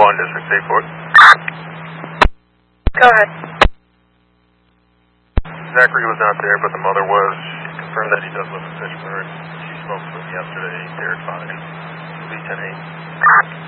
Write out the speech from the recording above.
Bond District, stay for it. Go ahead. Zachary was not there, but the mother was. She confirmed that he does live in Fitchburg. She spoke to him yesterday. They're fine. It'll be 10-8.